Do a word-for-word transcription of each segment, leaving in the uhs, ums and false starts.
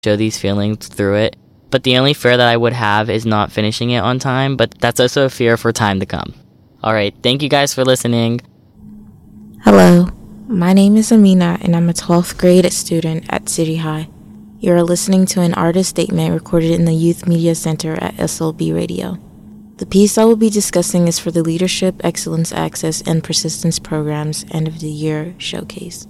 show these feelings through it. But the only fear that I would have is not finishing it on time, but that's also a fear for time to come. Alright, thank you guys for listening. Hello, my name is Amina and I'm a twelfth grade student at City High. You are listening to an artist statement recorded in the Youth Media Center at S L B Radio. The piece I will be discussing is for the Leadership, Excellence, Access, and Persistence Programs End of the Year Showcase.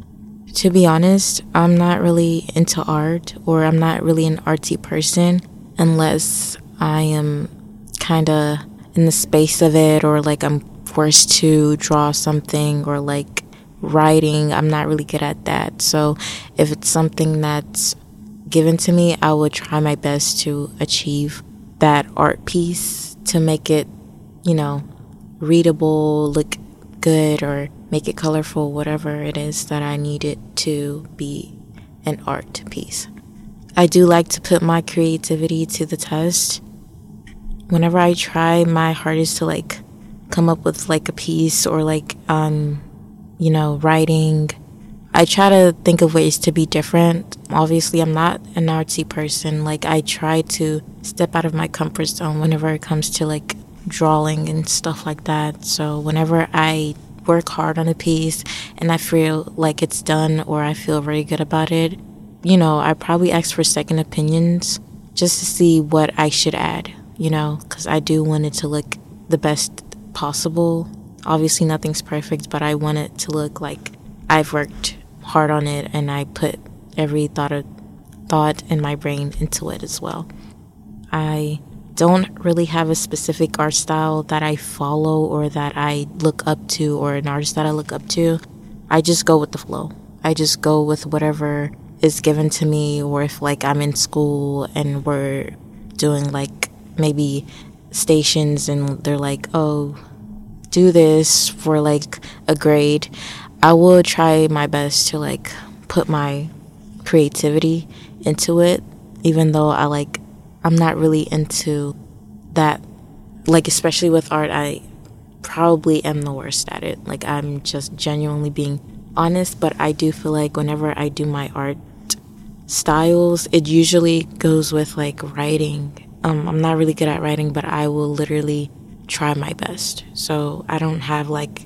To be honest, I'm not really into art, or I'm not really an artsy person unless I am kind of in the space of it, or like I'm forced to draw something, or like writing. I'm not really good at that. So if it's something that's given to me, I will try my best to achieve that art piece, to make it, you know, readable, look good, or make it colorful, whatever it is that I need it to be an art piece. I do like to put my creativity to the test. Whenever I try my hardest to like come up with like a piece, or like um you know, writing, I try to think of ways to be different. Obviously, I'm not an artsy person. Like, I try to step out of my comfort zone whenever it comes to like drawing and stuff like that. So whenever I work hard on a piece and I feel like it's done, or I feel very good about it, you know, I probably ask for second opinions just to see what I should add, you know, because I do want it to look the best possible. Obviously, nothing's perfect, but I want it to look like I've worked hard on it and I put every thought of thought in my brain into it as well. I don't really have a specific art style that I follow or that I look up to, or an artist that I look up to. I just go with the flow. I just go with whatever is given to me, or if like I'm in school and we're doing like maybe stations and they're like, oh, do this for like a grade, I will try my best to like put my creativity into it, even though I like I'm not really into that. Like, especially with art, I probably am the worst at it. Like, I'm just genuinely being honest, but I do feel like whenever I do my art styles, it usually goes with like writing. um I'm not really good at writing, but I will literally try my best. So I don't have like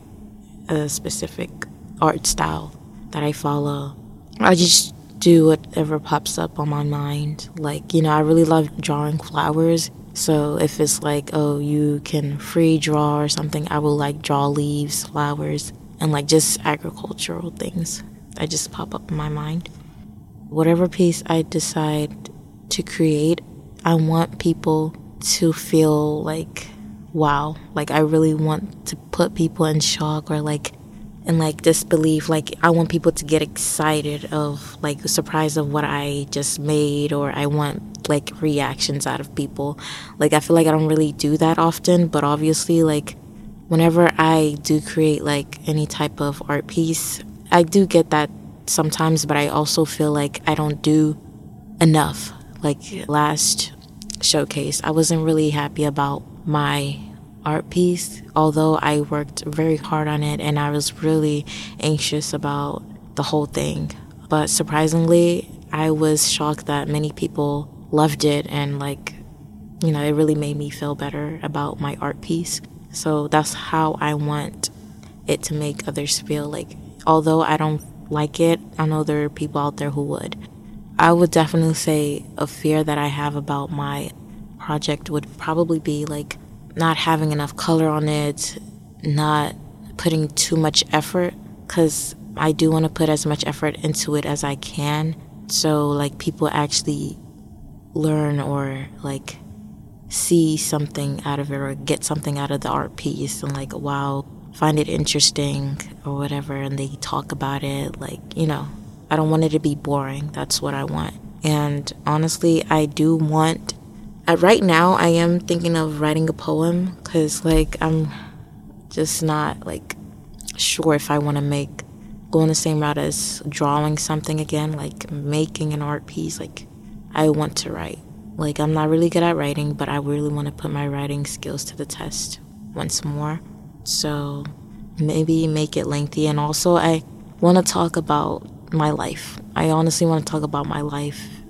a specific art style that I follow. I just do whatever pops up on my mind. Like, you know, I really love drawing flowers. So if it's like, oh, you can free draw or something, I will like draw leaves, flowers, and like just agricultural things that just pop up in my mind. Whatever piece I decide to create, I want people to feel like, wow, like I really want to put people in shock, or like in like disbelief. Like, I want people to get excited of like the surprise of what I just made, or I want like reactions out of people. Like, I feel like I don't really do that often, but obviously like whenever I do create like any type of art piece, I do get that sometimes, but I also feel like I don't do enough. Like last showcase, I wasn't really happy about my art piece, although I worked very hard on it and I was really anxious about the whole thing. But surprisingly, I was shocked that many people loved it, and like, you know, it really made me feel better about my art piece. So that's how I want it to make others feel. Like, although I don't like it, I know there are people out there who would. I would definitely say a fear that I have about my project would probably be like not having enough color on it, not putting too much effort, because I do want to put as much effort into it as I can, so like people actually learn or like see something out of it, or get something out of the art piece, and like, wow, find it interesting or whatever, and they talk about it. Like, you know, I don't want it to be boring. That's what I want. And honestly, I do want, uh, right now I am thinking of writing a poem, because like I'm just not like sure if I want to make go on the same route as drawing something again, like making an art piece. Like, I want to write. Like, I'm not really good at writing, but I really want to put my writing skills to the test once more. So maybe make it lengthy. And also, I want to talk about my life. I honestly want to talk about my life